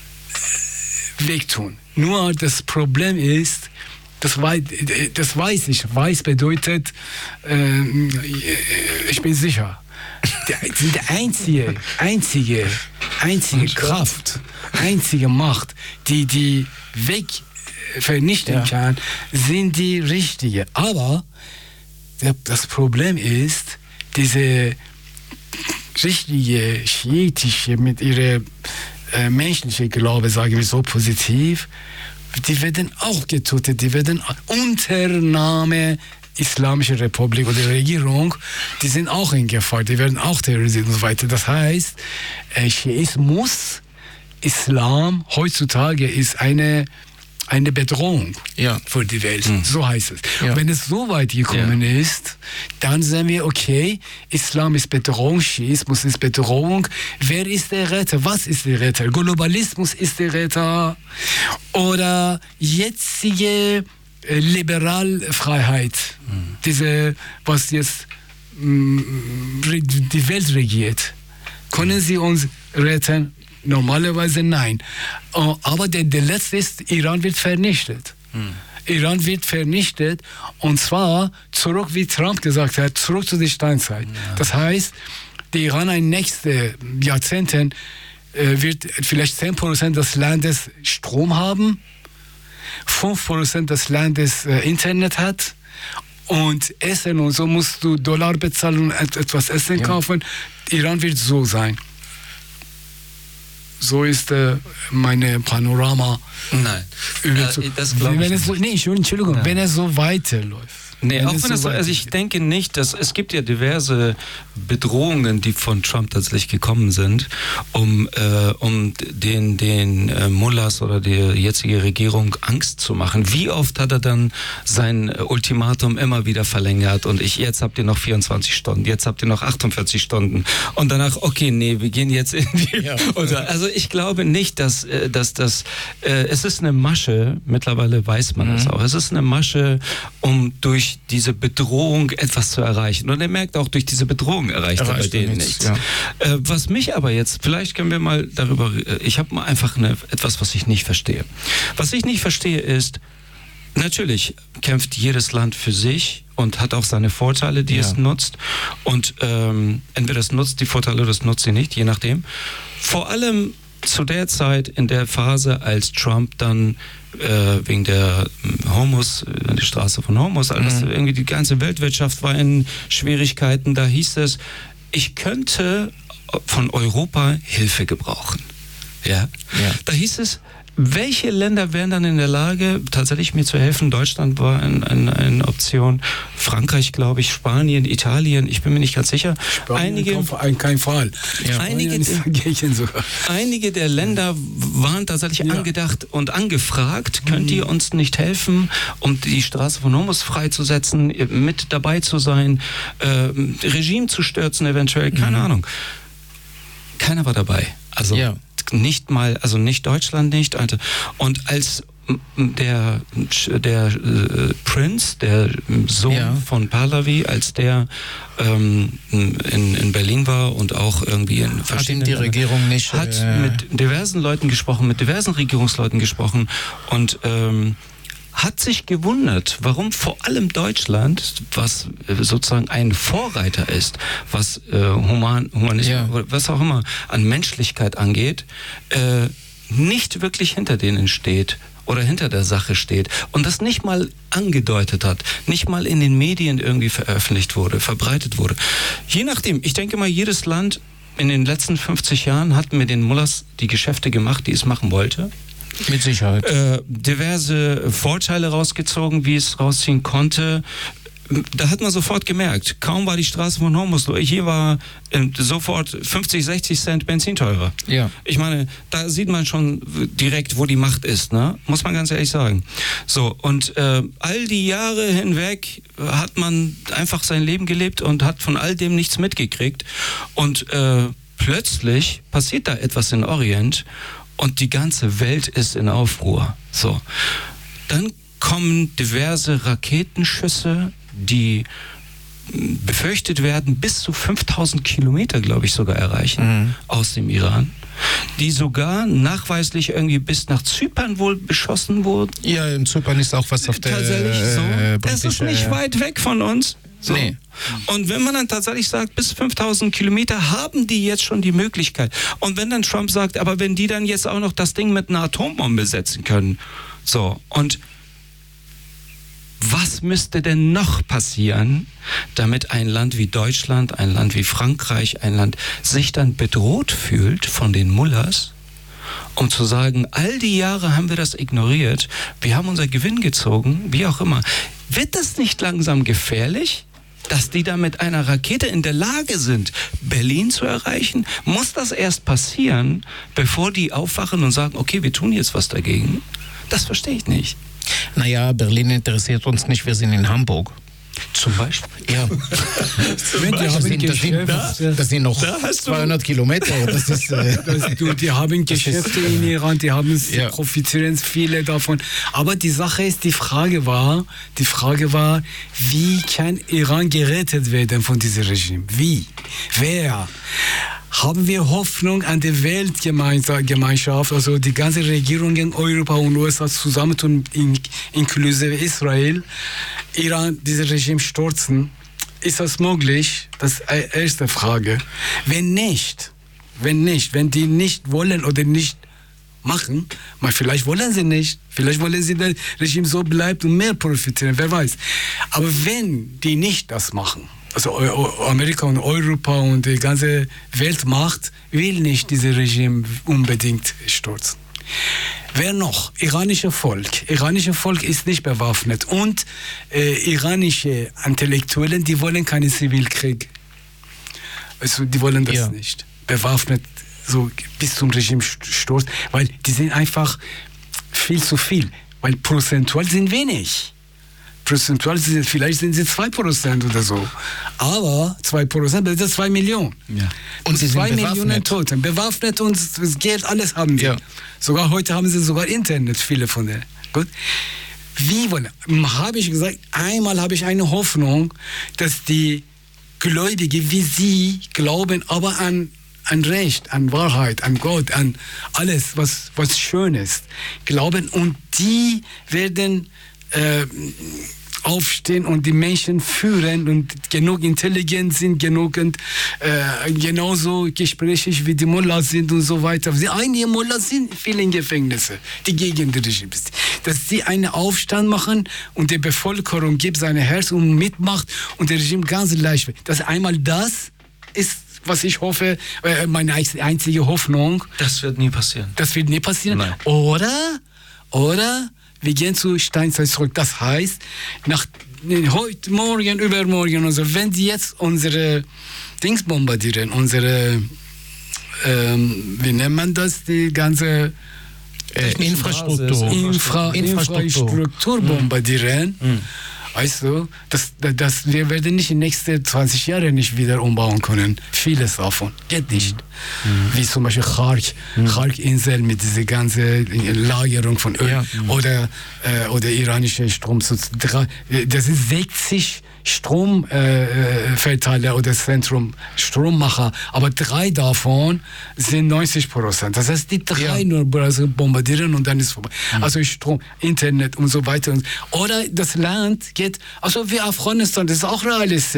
wegtun. Nur das Problem ist, das weiß, das weiß ich, weiß bedeutet, äh, ich bin sicher, die, die einzige, einzige, einzige Kraft, einzige Macht, die die weg vernichten ja. kann, sind die richtige. Aber der, das Problem ist, diese richtige schiitische mit ihrer äh, menschlichen Glaube, sagen wir so positiv, die werden auch getötet, die werden unter Name Islamische Republik oder Regierung, die sind auch in Gefahr, die werden auch terrorisiert und so weiter. Das heißt, äh, Schiismus, Islam heutzutage ist eine eine Bedrohung ja. für die Welt, mhm. so heißt es. Ja. Wenn es so weit gekommen ja. ist, dann sagen wir, okay, Islam ist Bedrohung, Schiismus ist Bedrohung. Wer ist der Retter? Was ist der Retter? Globalismus ist der Retter? Oder jetzige äh, Liberalfreiheit, mhm. diese, was jetzt mh, die Welt regiert, können sie uns retten? Normalerweise nein. Aber der, der letzte ist, Iran wird vernichtet. Hm. Iran wird vernichtet und zwar zurück, wie Trump gesagt hat, zurück zu der Steinzeit. Ja. Das heißt, der Iran in den nächsten Jahrzehnten äh, wird vielleicht zehn Prozent des Landes Strom haben, fünf Prozent des Landes äh, Internet hat und Essen und so musst du Dollar bezahlen und etwas Essen ja. kaufen. Iran wird so sein. So ist äh, meine Panorama. Nein, über zu, äh, das glaube ich es so, nee, Entschuldigung, ja. wenn es so weiterläuft. Nee, wenn auch es wenn es so so, also ich denke nicht, dass es gibt ja diverse Bedrohungen, die von Trump tatsächlich gekommen sind, um, äh, um den, den äh, Mullahs oder der jetzige Regierung Angst zu machen. Wie oft hat er dann sein Ultimatum immer wieder verlängert und ich, jetzt habt ihr noch vierundzwanzig Stunden, jetzt habt ihr noch achtundvierzig Stunden und danach, okay, nee, wir gehen jetzt in die... Ja. Oder, also ich glaube nicht, dass, dass das... Äh, es ist eine Masche, mittlerweile weiß man es mhm. auch, es ist eine Masche, um durch diese Bedrohung etwas zu erreichen. Und er merkt auch, durch diese Bedrohung erreicht, erreicht er bei denen nichts. Ja. Äh, was mich aber jetzt, vielleicht können wir mal darüber, ich habe mal einfach eine, etwas, was ich nicht verstehe. Was ich nicht verstehe ist, natürlich kämpft jedes Land für sich und hat auch seine Vorteile, die ja. es nutzt. Und ähm, entweder es nutzt die Vorteile oder es nutzt sie nicht, je nachdem. Vor allem zu der Zeit, in der Phase, als Trump dann äh, wegen der Hormuz, die Straße von Hormuz, alles, mhm. irgendwie die ganze Weltwirtschaft war in Schwierigkeiten, da hieß es, ich könnte von Europa Hilfe gebrauchen. Ja? Ja. Da hieß es, welche Länder wären dann in der Lage, tatsächlich mir zu helfen? Deutschland war ein, ein, eine Option, Frankreich, glaube ich, Spanien, Italien, ich bin mir nicht ganz sicher. Spanien einige, auf keinen Fall. Ja. Einige, sogar. einige der Länder waren tatsächlich ja. angedacht und angefragt, mhm. könnt ihr uns nicht helfen, um die Straße von Hormuz freizusetzen, mit dabei zu sein, äh, Regime zu stürzen eventuell, keine mhm. Ahnung. Keiner war dabei. Also ja. nicht mal, also nicht Deutschland nicht. Und als der, der äh, Prinz, der Sohn ja. von Pahlavi, als der ähm, in, in Berlin war und auch irgendwie in verschiedenen... Hat die Regierung nicht... Hat äh, mit diversen Leuten gesprochen, mit diversen Regierungsleuten gesprochen und ähm, hat sich gewundert, warum vor allem Deutschland, was äh, sozusagen ein Vorreiter ist, was äh, Human, Humanismus, ja. was auch immer an Menschlichkeit angeht, äh, nicht wirklich hinter denen steht oder hinter der Sache steht und das nicht mal angedeutet hat, nicht mal in den Medien irgendwie veröffentlicht wurde, verbreitet wurde. Je nachdem, ich denke mal, jedes Land in den letzten fünfzig Jahren hat mit den Mullahs die Geschäfte gemacht, die es machen wollte. Mit Sicherheit. Äh, diverse Vorteile rausgezogen, wie es rausziehen konnte. Da hat man sofort gemerkt, kaum war die Straße von Hormuz, hier war äh, sofort fünfzig, sechzig Cent Benzin teurer. Ja. Ich meine, da sieht man schon direkt, wo die Macht ist, ne? Muss man ganz ehrlich sagen. So, und äh, all die Jahre hinweg hat man einfach sein Leben gelebt und hat von all dem nichts mitgekriegt. Und äh, plötzlich passiert da etwas in Orient und die ganze Welt ist in Aufruhr. So, dann kommen diverse Raketenschüsse, die befürchtet werden, bis zu fünftausend Kilometer, glaube ich, sogar erreichen, mhm. aus dem Iran, die sogar nachweislich irgendwie bis nach Zypern wohl beschossen wurden. Ja, in Zypern ist auch was auf der... Tatsächlich so. Äh, es ist nicht weit weg von uns. So. Nee. Und wenn man dann tatsächlich sagt, bis fünftausend Kilometer haben die jetzt schon die Möglichkeit. Und wenn dann Trump sagt, aber wenn die dann jetzt auch noch das Ding mit einer Atombombe setzen können, so, und was müsste denn noch passieren, damit ein Land wie Deutschland, ein Land wie Frankreich, ein Land sich dann bedroht fühlt von den Mullahs, um zu sagen, all die Jahre haben wir das ignoriert, wir haben unser Gewinn gezogen, wie auch immer. Wird das nicht langsam gefährlich, dass die da mit einer Rakete in der Lage sind, Berlin zu erreichen? Muss das erst passieren, bevor die aufwachen und sagen, okay, wir tun jetzt was dagegen? Das verstehe ich nicht. Naja, Berlin interessiert uns nicht, wir sind in Hamburg. Zum Beispiel? Ja. Zum das, sind, das, sind, das, das sind noch zweihundert Kilometer. Das ist, äh das, du, die haben Geschäfte in Iran, die haben ja. profitieren viele davon. Aber die Sache ist, die Frage war, die Frage war, wie kann Iran gerettet werden von diesem Regime? Wie? Wer? Haben wir Hoffnung an die Weltgemeinschaft, also die ganze Regierung in Europa und U S A zusammentun, in, inklusive Israel, Iran, dieses Regime stürzen? Ist das möglich? Das ist die erste Frage. Wenn nicht, wenn nicht, wenn die nicht wollen oder nicht machen, mal vielleicht wollen sie nicht, vielleicht wollen sie, dass das Regime so bleibt und mehr profitieren, wer weiß. Aber wenn die nicht das machen, also Amerika und Europa und die ganze Weltmacht will nicht dieses Regime unbedingt stürzen. Wer noch? Iranische Volk. Iranische Volk ist nicht bewaffnet. Und äh, iranische Intellektuellen, die wollen keinen Zivilkrieg. Also die wollen das ja. nicht. Bewaffnet so bis zum Regime sturz, weil die sind einfach viel zu viel. Weil prozentual sind wenig. Prozentual sind, vielleicht sind sie zwei Prozent oder so. Aber zwei Prozent, das sind zwei Millionen. Ja. Und, und sie zwei Millionen Tote. Bewaffnet und das Geld, alles haben sie. Ja. Sogar heute haben sie sogar Internet, viele von denen. Gut. Wie wollen? Habe ich gesagt, einmal habe ich eine Hoffnung, dass die Gläubigen wie sie glauben, aber an, an Recht, an Wahrheit, an Gott, an alles, was, was schön ist, glauben. Und die werden äh, aufstehen und die Menschen führen und genug intelligent sind, genug äh, genauso gesprächig wie die Mullahs sind und so weiter. Die einige Mullahs sind viele in Gefängnisse, die gegen das Regime sind. Dass sie einen Aufstand machen und die Bevölkerung gibt sein Herz und mitmacht und der Regime ganz leicht wird. Das einmal das ist, was ich hoffe, äh, meine einzige Hoffnung. Das wird nie passieren. Das wird nie passieren. Nein. Oder, oder wir gehen zu Steinzeit zurück. Das heißt, nach heute, morgen, übermorgen und so, wenn die jetzt unsere Dings bombardieren, unsere, ähm, wie nennt man das, die ganze äh, Infrastruktur, Infra, Infrastruktur. Infrastruktur bombardieren, mhm. weißt du, das, das, wir werden nicht in den nächsten zwanzig Jahren nicht wieder umbauen können. Vieles davon geht nicht. Mhm. Wie zum Beispiel Khark, mhm. Khark-Insel mit dieser ganzen Lagerung von Öl ja. oder, äh, oder iranische Strom. Das sind sechzig Stromverteiler äh, oder Zentrum Strommacher, aber drei davon sind neunzig Prozent. Das heißt, die drei ja. nur bombardieren und dann ist vorbei. Mhm. Also Strom, Internet und so weiter. Oder das Land geht, also wie Afghanistan, das ist auch realistisch.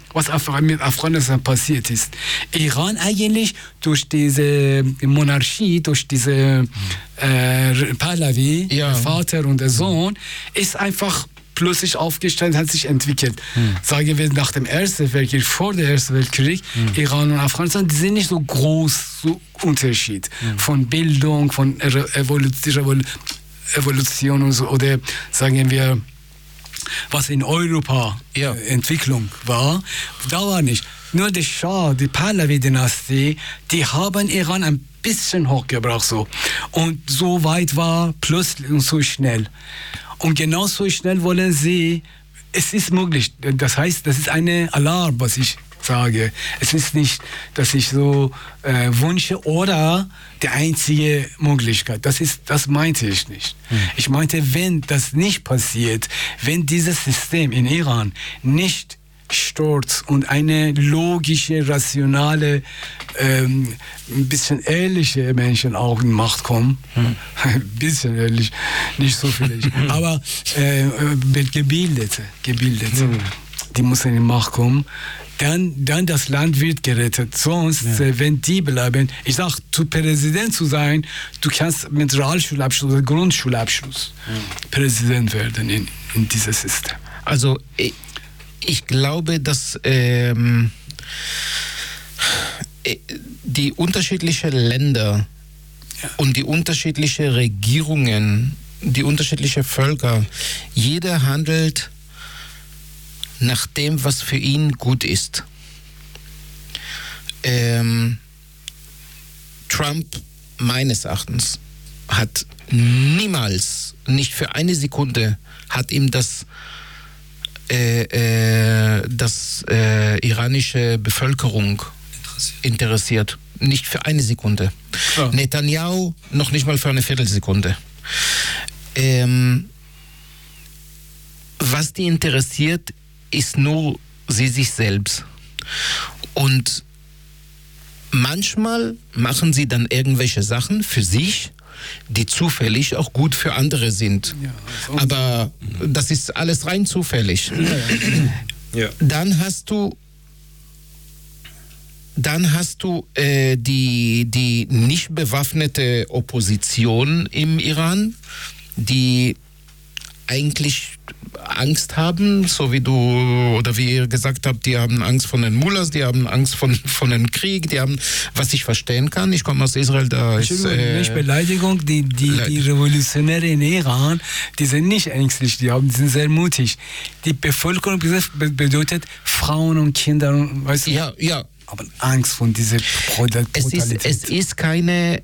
was mit Afghanistan passiert ist. Iran eigentlich durch diese Monarchie, durch diese äh, Pahlavi, ja. der Vater und der Sohn, ist einfach plötzlich aufgestellt, hat sich entwickelt. Hm. Sagen wir nach dem Ersten Weltkrieg, vor dem Ersten Weltkrieg, hm. Iran und Afghanistan, die sind nicht so groß, so Unterschied hm. von Bildung, von Evolution, Evolution und so, oder sagen wir, was in Europa ja. äh, Entwicklung war, da war nicht. Nur der Schah, die Pahlavi-Dynastie, die haben Iran ein bisschen hochgebracht so. Und so weit war plötzlich und so schnell. Und genau so schnell wollen sie, es ist möglich. Das heißt, das ist eine Alarm, was ich sage. Es ist nicht, dass ich so äh, wünsche oder die einzige Möglichkeit. Das ist, das meinte ich nicht. Hm. Ich meinte, wenn das nicht passiert, wenn dieses System in Iran nicht stürzt und eine logische, rationale, ähm, ein bisschen ehrliche Menschen auch in Macht kommen, hm. ein bisschen ehrlich, nicht so viel, aber äh, gebildete, gebildete, hm. die müssen in Macht kommen. Dann, dann das Land wird gerettet. Sonst, ja. äh, wenn die bleiben, ich sag, zu Präsident zu sein, du kannst mit Realschulabschluss oder Grundschulabschluss ja. Präsident werden in, in dieses System. Also ich, ich glaube, dass ähm, die unterschiedlichen Länder ja. und die unterschiedlichen Regierungen, die unterschiedlichen Völker, jeder handelt nach dem, was für ihn gut ist. Ähm, Trump, meines Erachtens, hat niemals, nicht für eine Sekunde, hat ihm das, äh, äh, das äh, iranische Bevölkerung interessiert. interessiert. Nicht für eine Sekunde. Ja. Netanyahu noch nicht mal für eine Viertelsekunde. Ähm, was die interessiert, ist nur sie sich selbst. Und manchmal machen sie dann irgendwelche Sachen für sich, die zufällig auch gut für andere sind. Ja, also aber das ist alles rein zufällig. Ja. Ja. Dann hast du dann hast du äh, die, die nicht bewaffnete Opposition im Iran, die eigentlich Angst haben, so wie du oder wie ihr gesagt habt, die haben Angst von den Mullahs, die haben Angst von, von dem Krieg, die haben, was ich verstehen kann, ich komme aus Israel, da ist... Äh, nicht Beleidigung, die, die, die Revolutionäre in Iran, die sind nicht ängstlich, die, haben, die sind sehr mutig. Die Bevölkerung bedeutet Frauen und Kinder, weißt du? Ja, ja. Aber Angst vor dieser Brutalität. Es ist, es ist keine...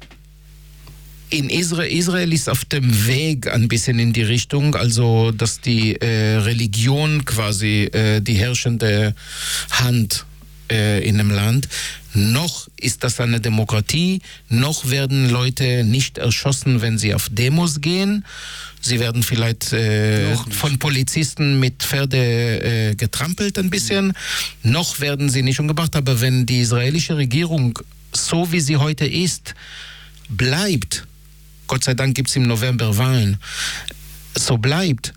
In Israel, Israel ist auf dem Weg ein bisschen in die Richtung, also dass die äh, Religion quasi äh, die herrschende Hand äh, in dem Land. Noch ist das eine Demokratie, noch werden Leute nicht erschossen, wenn sie auf Demos gehen. Sie werden vielleicht äh, von Polizisten mit Pferde äh, getrampelt ein bisschen. Mhm. Noch werden sie nicht umgebracht, aber wenn die israelische Regierung, so wie sie heute ist, bleibt, Gott sei Dank gibt es im November Wahlen, so bleibt,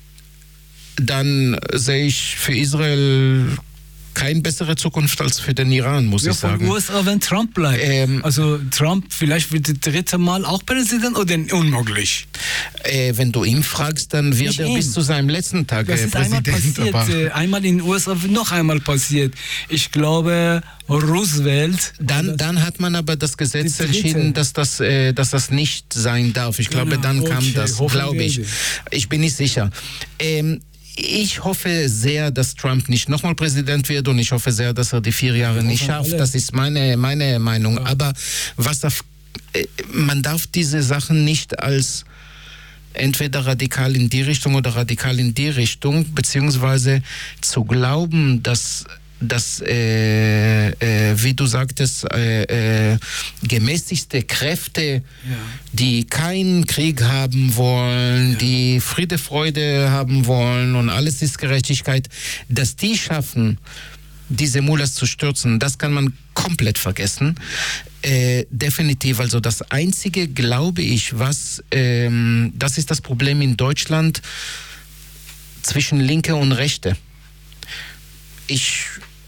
dann sehe ich für Israel keine bessere Zukunft als für den Iran, muss ja, ich sagen. Ja, von U S A, wenn Trump bleibt. Ähm, also Trump vielleicht wird das dritte Mal auch Präsident oder unmöglich? Äh, wenn du ihn fragst, dann wird er bis zu seinem letzten Tag das ist Präsident. Einmal passiert, äh, einmal in den U S A, noch einmal passiert. Ich glaube, Roosevelt... Dann, dann hat man aber das Gesetz entschieden, dass das, äh, dass das nicht sein darf. Ich glaube, genau, dann okay, kam das, glaube ich. Ich bin nicht sicher. Ähm, Ich hoffe sehr, dass Trump nicht nochmal Präsident wird und ich hoffe sehr, dass er die vier Jahre nicht schafft. Das ist meine, meine Meinung. Ja. Aber was darf, man darf diese Sachen nicht als entweder radikal in die Richtung oder radikal in die Richtung, beziehungsweise zu glauben, dass dass, äh, äh, wie du sagtest, äh, äh, gemäßigte Kräfte, ja. die keinen Krieg haben wollen, ja. die Friede, Freude haben wollen und alles ist Gerechtigkeit, dass die schaffen, diese Mullahs zu stürzen, das kann man komplett vergessen. Äh, definitiv, also das Einzige, glaube ich, was, ähm, das ist das Problem in Deutschland zwischen Linke und Rechte. Ich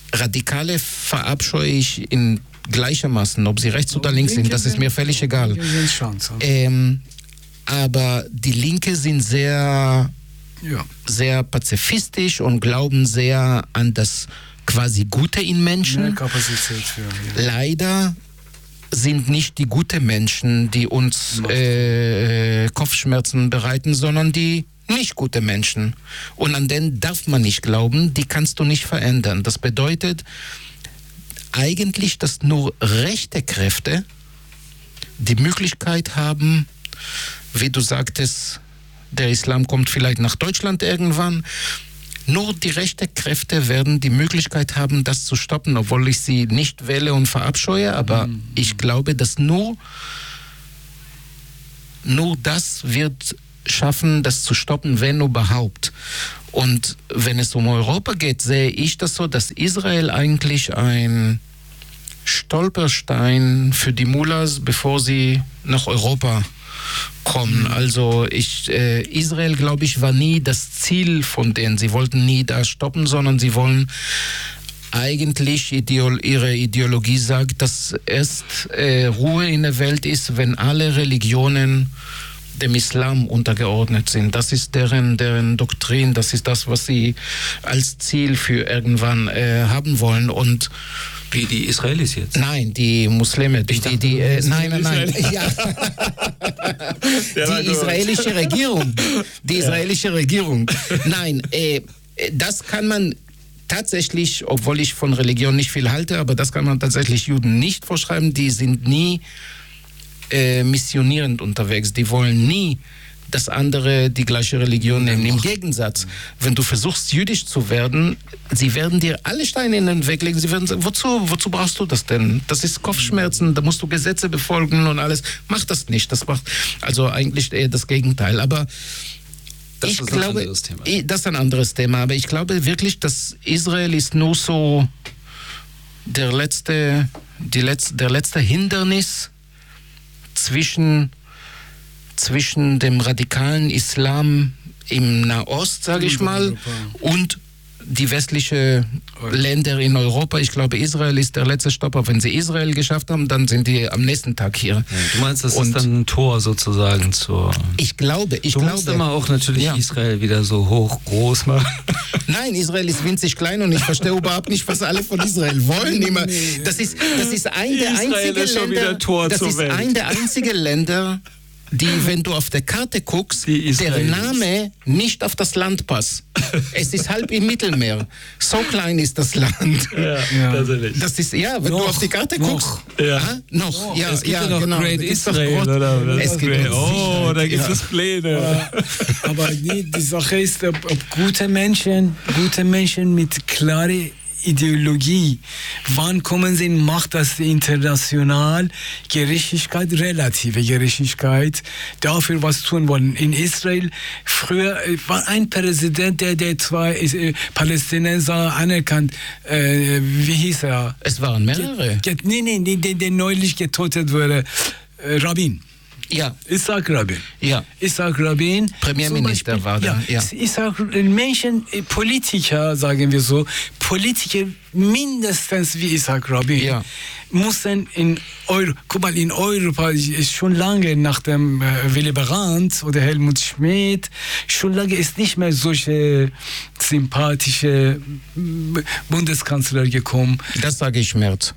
Radikale verabscheue ich in gleichermaßen, ob sie rechts oder links sind, das ist mir völlig egal. Ähm, aber die Linke sind sehr, ja. sehr pazifistisch und glauben sehr an das quasi Gute in Menschen. Kapazität für, ja. Leider sind nicht die guten Menschen, die uns äh, Kopfschmerzen bereiten, sondern die nicht gute Menschen. Und an denen darf man nicht glauben, die kannst du nicht verändern. Das bedeutet eigentlich, dass nur rechte Kräfte die Möglichkeit haben, wie du sagtest, der Islam kommt vielleicht nach Deutschland irgendwann. Nur die rechten Kräfte werden die Möglichkeit haben, das zu stoppen, obwohl ich sie nicht wähle und verabscheue, aber mhm. ich glaube, dass nur, nur das wird schaffen, das zu stoppen, wenn überhaupt. Und wenn es um Europa geht, sehe ich das so, dass Israel eigentlich ein Stolperstein für die Mullahs, bevor sie nach Europa kommen. Also ich, äh, Israel, glaube ich, war nie das Ziel von denen. Sie wollten nie da stoppen, sondern sie wollen eigentlich, Ideol- ihre Ideologie sagt, dass erst äh, Ruhe in der Welt ist, wenn alle Religionen dem Islam untergeordnet sind. Das ist deren, deren Doktrin, das ist das, was sie als Ziel für irgendwann äh, haben wollen. Und wie die Israelis jetzt? Nein, die Muslime. Die, die, die, äh, nein, nein, nein. Ja. Die israelische Regierung. Die israelische Regierung. Nein, äh, das kann man tatsächlich, obwohl ich von Religion nicht viel halte, aber das kann man tatsächlich Juden nicht vorschreiben. Die sind nie Äh, missionierend unterwegs. Die wollen nie, dass andere die gleiche Religion nehmen. Im Gegensatz, wenn du versuchst, jüdisch zu werden, sie werden dir alle Steine in den Weg legen. Sie werden sagen, wozu, wozu brauchst du das denn? Das ist Kopfschmerzen, da musst du Gesetze befolgen und alles. Mach das nicht. Das macht also eigentlich eher das Gegenteil. Aber das ich ist glaube, ein anderes Thema. Das ist ein anderes Thema. Aber ich glaube wirklich, dass Israel ist nur so der letzte, die letzte, der letzte Hindernis zwischen, zwischen dem radikalen Islam im Nahost, sage ich mal, und die westlichen Länder in Europa. Ich glaube, Israel ist der letzte Stopper. Wenn sie Israel geschafft haben, dann sind die am nächsten Tag hier. Ja, du meinst, das und ist dann ein Tor sozusagen zur... Ich glaube, ich du glaube... musst immer auch natürlich ja. Israel wieder so hoch, groß machen. Nein, Israel ist winzig klein und ich verstehe überhaupt nicht, was alle von Israel wollen. Immer. Das ist, das ist ein der einzigen Länder... Tor das ist Welt. ein der einzigen Länder... die, wenn du auf der Karte guckst, der Name nicht auf das Land passt. Es ist halb im Mittelmeer. So klein ist das Land. Ja, ja. Das ist, ja, wenn noch, du auf die Karte noch. guckst. Ja. Ah, noch, ja, es gibt ja, ja noch genau. Great Israel, oder? Es gibt Great. Oh, da gibt es ja. Pläne. Aber, aber die, die Sache ist, ob, ob gute Menschen, gute Menschen mit klarer Ideologie, wann kommen sie in Macht, dass die international Gerechtigkeit, relative Gerechtigkeit, dafür was tun wollen. In Israel früher war ein Präsident, der, der zwei äh, Palästinenser anerkannt, äh, wie hieß er? Es waren mehrere. Get, nee, nee, der, der neulich getötet wurde, äh, Rabin. Ja. Isaac Rabin. Ja. Isaac Rabin. Premierminister war der. Ja. ja. Isaac, Menschen, Politiker, sagen wir so, Politiker mindestens wie Isaac Rabin, ja. mussten in Euro, guck mal, in Europa ist schon lange nach dem äh, Willy Brandt oder Helmut Schmidt, schon lange ist nicht mehr solche sympathische Bundeskanzler gekommen. Das sage ich Merz.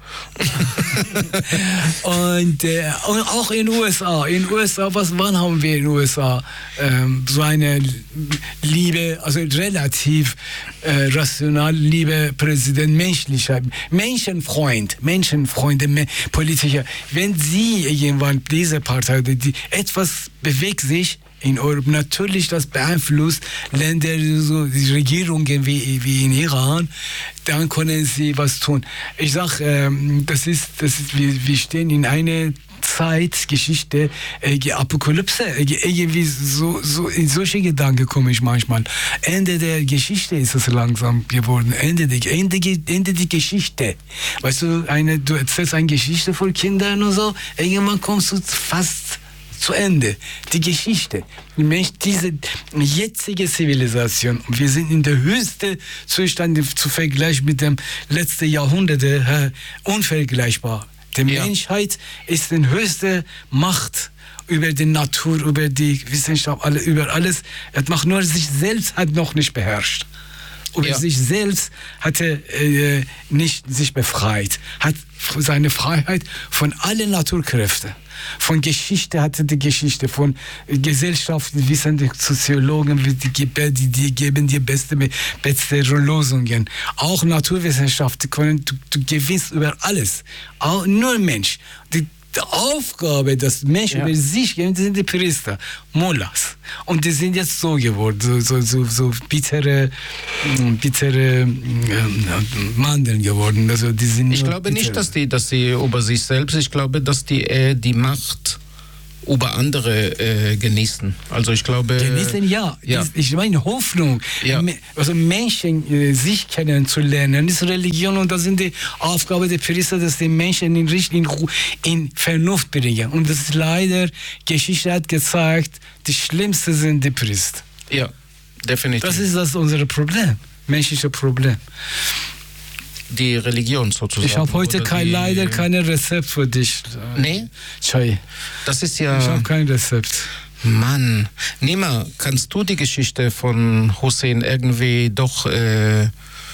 und, äh, und auch in den U S A. In den U S A, was, wann haben wir in den U S A ähm, so eine liebe, also relativ äh, rational liebe Präsident, menschlicher, Menschenfreund, Menschenfreunde, Me- Politiker. Wenn Sie irgendwann diese Partei, die, etwas bewegt sich in Europa, natürlich das beeinflusst Länder, so die Regierungen wie, wie in Iran, dann können sie was tun. Ich sag, ähm, das ist, das ist, wir, wir stehen in einer Zeitgeschichte, äh, Apokalypse, äh, irgendwie so, so in solche Gedanken komme ich manchmal. Ende der Geschichte ist es langsam geworden. Ende der, Ende, Ende der Geschichte. Weißt du, eine, du erzählst eine Geschichte von Kindern und so, irgendwann kommst du fast zu Ende. Die Geschichte. Die Mensch, diese jetzige Zivilisation, wir sind in der höchsten Zustand zu vergleichen mit dem letzten Jahrhundert, äh, unvergleichbar. Die ja. Menschheit ist die höchste Macht über die Natur, über die Wissenschaft, alle, über alles. Er macht nur sich selbst hat noch nicht beherrscht. Über ja. sich selbst hat er äh, nicht sich befreit, hat seine Freiheit von allen Naturkräften. Von Geschichte hatte die Geschichte, von Gesellschaft, wissen die Soziologen, die, die, die geben dir beste, beste Lösungen. Auch Naturwissenschaft, können, du, du gewinnst über alles. Auch nur Mensch. Die, Die Aufgabe, dass Menschen ja. über sich gehen, sind die Priester, Mullahs. Und die sind jetzt so geworden, so, so, so, so bittere, bittere äh, Mandeln geworden. Also die sind ich glaube bitter. nicht, dass die, dass sie über sich selbst, ich glaube, dass die äh, die Macht über andere äh, genießen. Also ich glaube... Genießen, ja. ja. Ich meine Hoffnung. Ja. Also Menschen äh, sich kennenzulernen, das ist Religion und das sind die Aufgabe der Priester, dass die Menschen in, in, in Vernunft bringen. Und das ist leider, Geschichte hat gezeigt, die Schlimmsten sind die Priester. Ja, definitiv. Das ist das unser Problem, menschliche Problem. Die Religion sozusagen. Ich habe heute kein, die... leider kein Rezept für dich. Nee? Chai. Das ist ja... Ich habe kein Rezept. Mann. Nima, kannst du die Geschichte von Hussein irgendwie doch äh,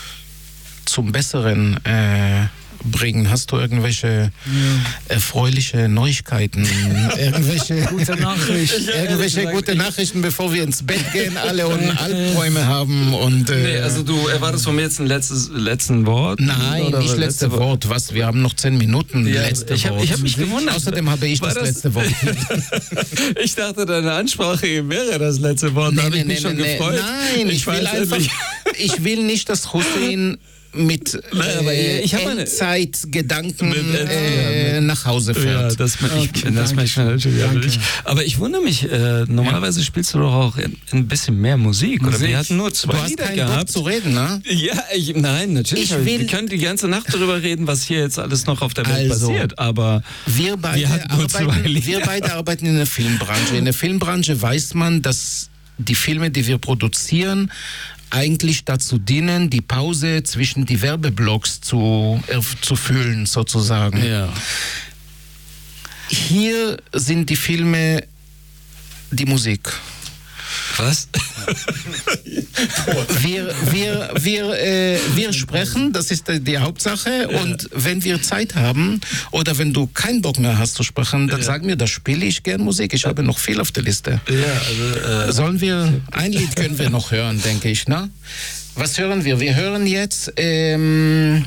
zum Besseren äh, bringen? Hast du irgendwelche ja. erfreuliche Neuigkeiten? irgendwelche gute Nachrichten? irgendwelche gute Nachrichten, bevor wir ins Bett gehen alle und Albträume haben? Und, äh, nee, also du erwartest von mir jetzt ein letztes letzten Wort? Nein, oder nicht letzte, letzte Wort. Was? Wir haben noch zehn Minuten. Ja, letzte ich habe hab mich gewundert. Außerdem habe ich das, das letzte Wort. Ich dachte, deine Ansprache wäre das letzte Wort. Da nee, habe ich nee, mich nee, schon nee, gefreut. Nein, ich, ich will einfach... Ich will nicht, dass Hussein mit äh, Endzeitgedanken äh, nach Hause fährt. Ja, das, ich, okay, das möchte ich natürlich. Aber ich wundere mich, äh, normalerweise spielst du doch auch ein bisschen mehr Musik. Musik. Oder wir hatten nur zwei du hast Lieder keinen gehabt. Bock zu reden, ne? Ja, ich, nein, natürlich. Ich will, wir können die ganze Nacht darüber reden, was hier jetzt alles noch auf der Welt also, passiert. Aber wir beide, wir, arbeiten, wir beide arbeiten in der Filmbranche. In der Filmbranche weiß man, dass die Filme, die wir produzieren, eigentlich dazu dienen, die Pause zwischen die Werbeblocks zu, äh, zu füllen, sozusagen. Ja. Hier sind die Filme die Musik. Was? wir, wir, wir, äh, wir sprechen, das ist die, die Hauptsache. Ja. Und wenn wir Zeit haben oder wenn du keinen Bock mehr hast zu sprechen, dann ja. sag mir, da spiele ich gern Musik. Ich habe noch viel auf der Liste. Ja, also, äh Sollen wir, ein Lied können wir noch hören, denke ich, ne? Was hören wir? Wir hören jetzt... Ähm,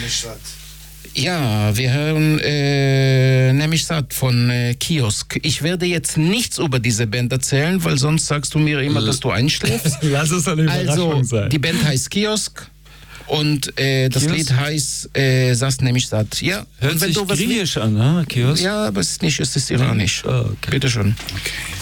Ja, wir hören äh, nämlich Satt von äh, Kiosk. Ich werde jetzt nichts über diese Band erzählen, weil sonst sagst du mir immer, dass du einschläfst. Lass es eine Überraschung also, sein. Die Band heißt Kiosk und äh, das Kiosk? Lied heißt äh, Satt nämlich Satt. Ja. Hört und wenn sich du was griechisch an, ne? Kiosk? Ja, aber es ist nicht, es ist iranisch. Oh, okay. Bitte schön. Okay.